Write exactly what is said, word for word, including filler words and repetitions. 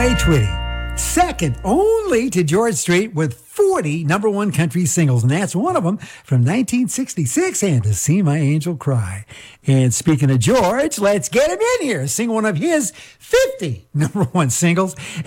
Hey, Twitty. Second only to George Strait with forty number one country singles, and that's one of them from nineteen sixty-six, and To See My Angel Cry. And speaking of George, let's get him in here, sing one of his fifty number one singles.